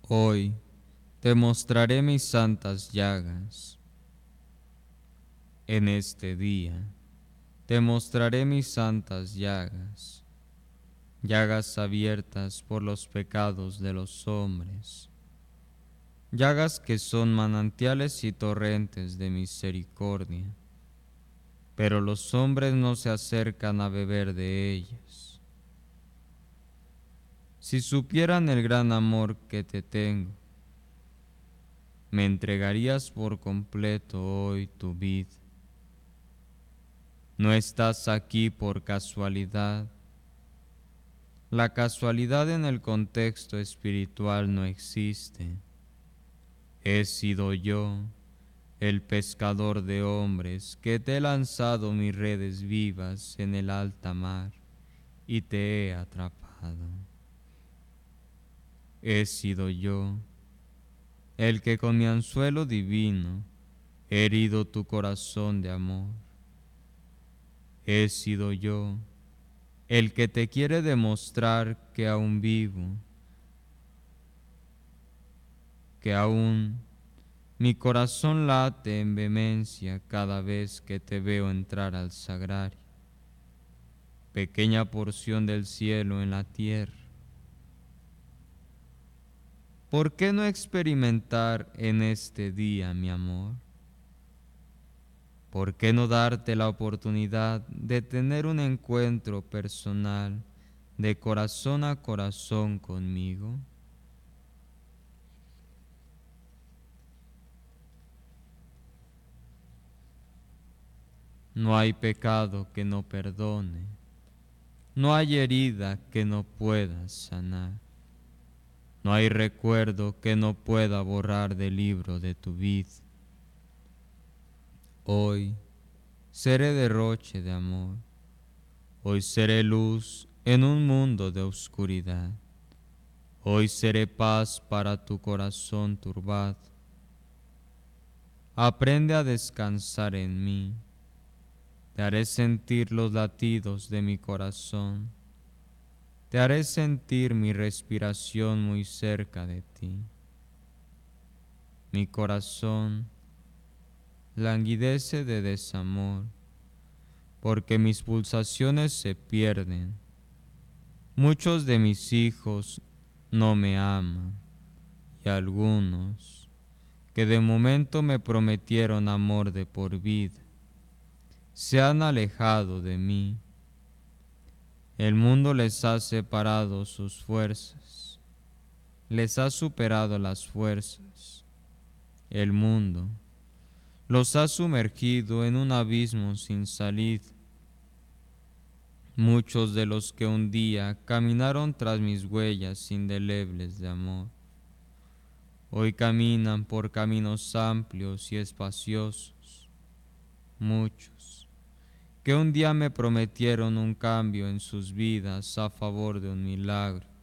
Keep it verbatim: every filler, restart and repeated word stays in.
Hoy te mostraré mis santas llagas. En este día te mostraré mis santas llagas, llagas abiertas por los pecados de los hombres, llagas que son manantiales y torrentes de misericordia, pero los hombres no se acercan a beber de ellas. Si supieran el gran amor que te tengo, me entregarías por completo hoy tu vida. No estás aquí por casualidad. La casualidad en el contexto espiritual no existe. He sido yo, el pescador de hombres, que te he lanzado mis redes vivas en el alta mar y te he atrapado. He sido yo, el que con mi anzuelo divino he herido tu corazón de amor. He sido yo, el que te quiere demostrar que aún vivo, que aún mi corazón late en vehemencia cada vez que te veo entrar al sagrario, pequeña porción del cielo en la tierra. ¿Por qué no experimentar en este día mi amor? ¿Por qué no darte la oportunidad de tener un encuentro personal de corazón a corazón conmigo? No hay pecado que no perdone, no hay herida que no pueda sanar, no hay recuerdo que no pueda borrar del libro de tu vida. Hoy seré derroche de amor, hoy seré luz en un mundo de oscuridad, hoy seré paz para tu corazón turbado. Aprende a descansar en mí. Te haré sentir los latidos de mi corazón. Te haré sentir mi respiración muy cerca de ti. Mi corazón languidece de desamor, porque mis pulsaciones se pierden. Muchos de mis hijos no me aman, y algunos, que de momento me prometieron amor de por vida, se han alejado de mí. El mundo les ha separado sus fuerzas, les ha superado las fuerzas. El mundo los ha sumergido en un abismo sin salida. Muchos de los que un día caminaron tras mis huellas indelebles de amor, hoy caminan por caminos amplios y espaciosos. Muchos que un día me prometieron un cambio en sus vidas a favor de un milagro,